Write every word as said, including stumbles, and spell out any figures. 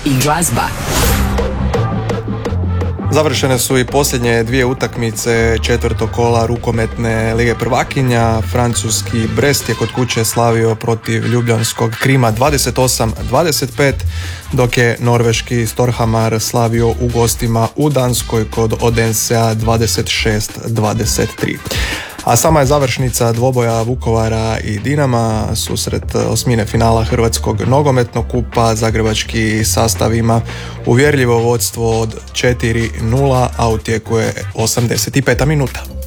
i glazba. Završene su i posljednje dvije utakmice četvrtog kola rukometne lige prvakinja. Francuski Brest je kod kuće slavio protiv ljubljanskog Krima dvadeset osam dvadeset pet, dok je norveški Storhamar slavio u gostima u Danskoj kod Odensea dvadeset šest dvadeset tri. A sama je završnica dvoboja Vukovara i Dinama, susret osmine finala Hrvatskog nogometnog kupa. Zagrebački sastav ima uvjerljivo vodstvo od četiri nula, a u tijeku je osamdeset peta minuta.